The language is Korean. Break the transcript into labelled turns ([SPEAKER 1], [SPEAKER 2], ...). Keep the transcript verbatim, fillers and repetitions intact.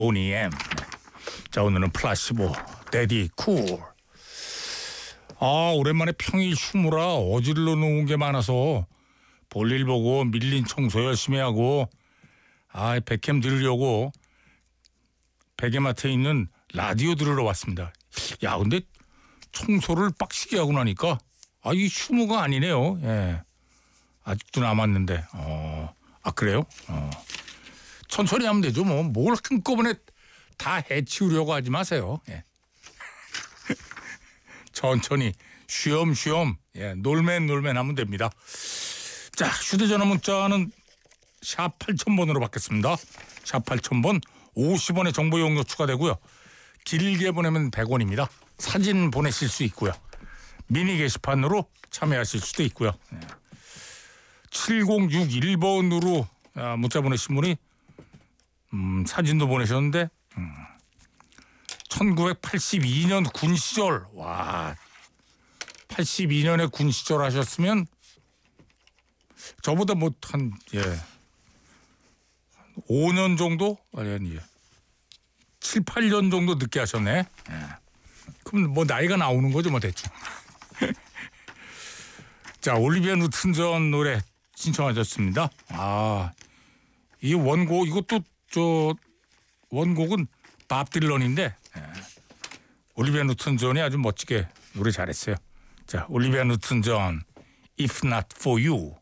[SPEAKER 1] 보니엠. 자, 오늘은 플라시보 데디 쿨. 아, 오랜만에 평일 휴무라 어질러 놓은 게 많아서 볼일 보고 밀린 청소 열심히 하고, 아, 백캠 들으려고 베개마트에 있는 라디오 들으러 왔습니다. 야, 근데 청소를 빡시게 하고 나니까 아, 이 휴무가 아니네요. 예, 아직도 남았는데. 어, 아, 그래요? 어, 천천히 하면 되죠. 뭐 뭘 한꺼번에 다 해치우려고 하지 마세요. 예. 천천히 쉬엄쉬엄, 예, 놀맨 놀맨 하면 됩니다. 자, 휴대전화 문자는 샵 팔천 번으로 받겠습니다. 샵 팔천 번, 오십 원의 정보 이용료 추가되고요. 길게 보내면 백 원입니다. 사진 보내실 수 있고요. 미니 게시판으로 참여하실 수도 있고요. 예. 칠공육일 번으로 문자 보내신 분이 음, 사진도 보내셨는데 음, 천구백팔십이 년 군 시절, 와, 팔십이 년에 군 시절 하셨으면 저보다 뭐 한, 예, 오 년 정도? 아니, 아니, 칠, 팔 년 정도 늦게 하셨네. 예. 그럼 뭐 나이가 나오는 거죠, 뭐 대충. 자, 올리비아 뉴튼 존 노래 신청하셨습니다. 아, 이 원곡, 이것도 저 원곡은 밥 딜런인데, 예, 올리비아 뉴튼 존이 아주 멋지게 노래 잘했어요. 자, 올리비아 뉴튼 존, If Not For You.